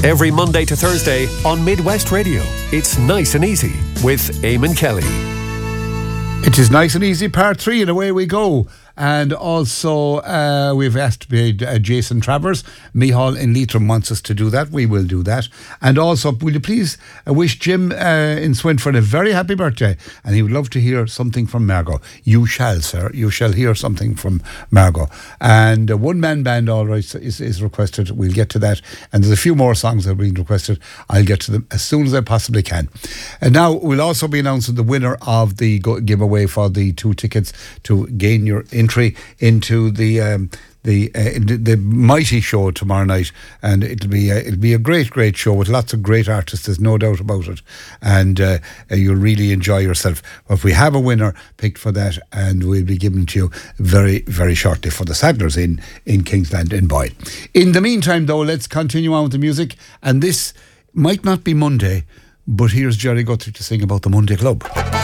Every Monday to Thursday on Midwest Radio. It's Nice and Easy with Eamon Kelly. It is Nice and Easy Part 3 and away we go. And also we've asked Jason Travers. Mihal in Leitrim wants us to do that. We will do that. And also, will you please wish Jim in Swinford a very happy birthday? And he would love to hear something from Margot. You shall, sir. You shall hear something from Margot. And a one-man band, all right, is requested. We'll get to that. And there's a few more songs that have been requested. I'll get to them as soon as I possibly can. And now we'll also be announcing the winner of the giveaway for the 2 tickets to gain your entry into the mighty show tomorrow night, and it'll be a great show with lots of great artists. There's no doubt about it, and you'll really enjoy yourself. But we have a winner picked for that, and we'll be giving to you very, very shortly for the Sadlers in Kingsland in Boyle. In the meantime, though, let's continue on with the music, and this might not be Monday, but here's Jerry Guthrie to sing about the Monday Club.